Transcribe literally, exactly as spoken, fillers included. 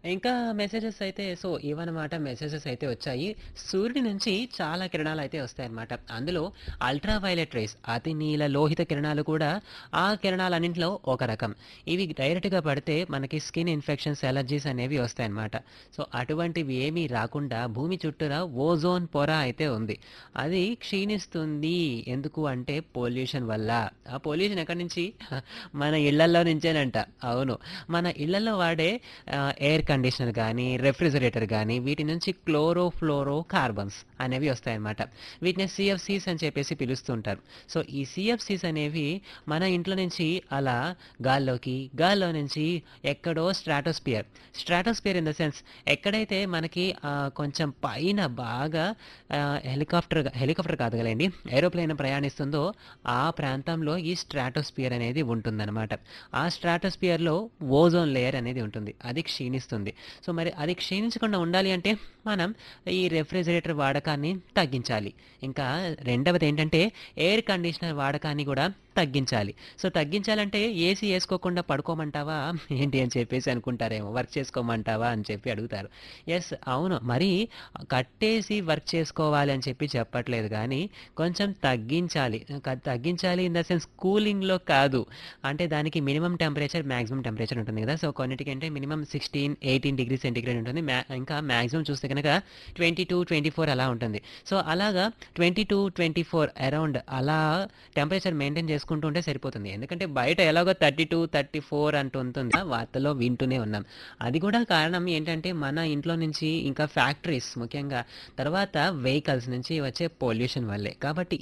ఇంకా మెసేజెస్ అయితే సో ఇవన్నమాట మెసేజెస్ అయితే వచ్చాయి. సూర్యుడి నుంచి చాలా కిరణాలయితే వస్తాయన్నమాట. అందులో అల్ట్రా వయలెట్ రేస్ అతి నీల లోహిత కిరణాలు కూడా ఆ కిరణాలన్నింటిలో ఒక రకం. ఇవి డైరెక్ట్‌గా పడితే మనకి స్కిన్ ఇన్ఫెక్షన్స్, అలర్జీస్ అనేవి వస్తాయన్నమాట. సో అటువంటివి ఏమీ రాకుండా భూమి చుట్టూరా ఓజోన్ పొర అయితే ఉంది. అది క్షీణిస్తుంది. ఎందుకు అంటే పొల్యూషన్ వల్ల. ఆ పొల్యూషన్ ఎక్కడి నుంచి? మన ఇళ్లల్లో నుంచేనంట. అవును. మన ఇళ్లల్లో వాడే ఆహ్, ఎయిర్ కండిషనర్ గానీ, రెఫ్రిజిరేటర్ గానీ వీటి నుంచి క్లోరో, ఫ్లోరో కార్బన్స్ అనేవి వస్తాయన్నమాట. వీటిని సీఎఫ్‌సీస్ అని చెప్పేసి పిలుస్తూ ఉంటారు. సో, ఈ సీఎఫ్‌సీస్ అనేవి మన ఇంట్లో నుంచి అలా గాల్లోకి, గాల్లో నుంచి ఎక్కడో stratosphere, stratosphere in the sense ఎక్కడైతే మనకి ఆహ్, కొంచెం పైన బాగా ఆహ్, హెలికాప్టర్ హెలికాప్టర్ కాదులెండి ఏరోప్లేన్ ప్రయాణిస్తుందో ఆ ప్రాంతంలో ఈ స్ట్రాటోస్ఫియర్ అనేది ఉంటుందన్నమాట. ఆ స్ట్రాటోస్ఫియర్‌లో ఓజోన్ లేయర్ అనేది ఉంటుంది. అది క్షీణిస్తుంది. సో, మరి అది క్షీణించకుండా ఉండాలి అంటే మనం ఈ రెఫ్రిజిరేటర్ వాడకాన్ని తగ్గించాలి. ఇంకా రెండవదేంటంటే ఎయిర్ కండిషనర్ వాడకాన్ని కూడా తగ్గించాలి. సో, తగ్గించాలంటే ఏసీ ఏసుకోకుండా పడుకోమంటావా ఏంటి అని చెప్పేసి అనుకుంటారేమో. వర్క్ చేసుకోమంటావా అని చెప్పి అడుగుతారు. యెస్. అవును. మరీ కట్టేసి వర్క్ చేసుకోవాలి అని చెప్పి చెప్పట్లేదు గానీ, కొంచెం తగ్గించాలి. క తగ్గించాలి ఇన్ ద సెన్స్ కూలింగ్‌లో కాదు. అంటే దానికి మినిమమ్ టెంపరేచర్, మాక్సిమం టెంపరేచర్ ఉంటుంది కదా! సో, కొన్నిటికంటే మినిమమ్ పదహారు, పద్దెనిమిది డిగ్రీ సెంటీగ్రేడ్ ఉంటుంది. మ్యా ఇంకా మాక్సిమం చూస్తే గనక ఇరవై రెండు, ఇరవై నాలుగు అలా ఉంటుంది. సో, అలాగా ఇరవై రెండు, ఇరవై నాలుగు అరౌండ్ అలా టెంపరేచర్ మెయింటైన్ చేసుకుంటూ ఉంటే సరిపోతుంది. ఎందుకంటే బయట ఎలాగో ముప్పై రెండు, ముప్పై నాలుగు అంటూ ఉంటుంది. వార్తల్లో వింటూనే ఉన్నాం. అది కూడా కారణం ఏంటంటే మన ఇంట్లో నుంచి ఇంకా ఫ్యాక్టరీస్ ముఖ్యంగా తర్వాత వెహికల్స్ నుంచి వచ్చే పొల్యూషన్ వల్లే. కాబట్టి